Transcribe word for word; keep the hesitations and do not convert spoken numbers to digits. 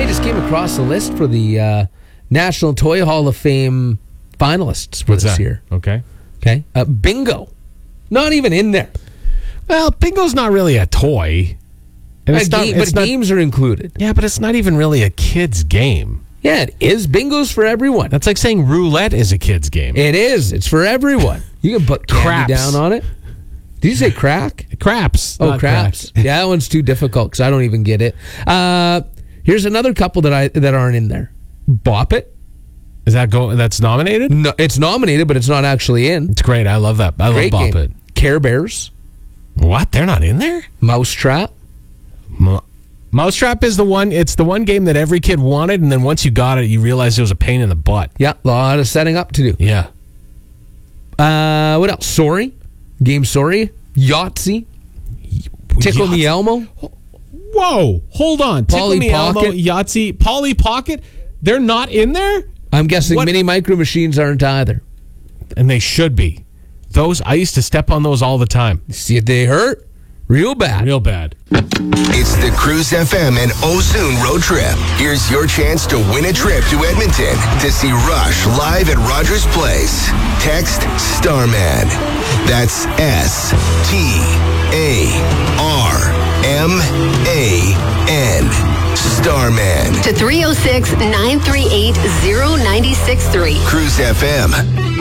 I just came across the list for the uh, National Toy Hall of Fame finalists for What's this that? year. Okay. Okay. Uh, bingo. Not even in there. Well, bingo's not really a toy. And Uh, it's not, ga- it's but not, games are included. yeah, but it's not even really a kid's game. Yeah, it is. Bingo's for everyone. That's like saying roulette is a kid's game. It is. It's for everyone. You can put candy Craps. down on it. Did you say crack? Craps. Oh, not craps. crack. Yeah, that one's too difficult because I don't even get it. Uh, here's another couple that I that aren't in there. Bop It. Is that go? That's nominated? No, it's nominated, but it's not actually in. It's great. I love that. I Great love Bop game. It. Care Bears. What? They're not in there? Mousetrap. Mo- Mousetrap is the one. It's the one game that every kid wanted, and then once you got it, you realized it was a pain in the butt. Yeah, a lot of setting up to do. Yeah. Uh, what else? Sorry. Game Sorry. Yahtzee. Tickle Me Elmo. Whoa! Hold on. Polly Tickle Me Elmo, Pocket. Yahtzee, Polly Pocket. They're not in there, I'm guessing What- Mini Micro Machines aren't either. and they should be. Those I used to step on those all the time. See if they hurt. Real bad. Real bad. It's the Cruise F M and Ozoon road trip. Here's your chance to win a trip to Edmonton to see Rush live at Rogers Place. Text Starman. That's S T A R M A N. Starman. To three oh six, nine three eight, oh nine six three. Cruise F M.